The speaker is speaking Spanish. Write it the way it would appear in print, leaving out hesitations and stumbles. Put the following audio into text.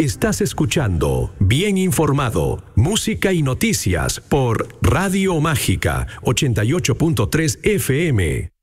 Estás escuchando Bien Informado, música y noticias por Radio Mágica 88.3 FM.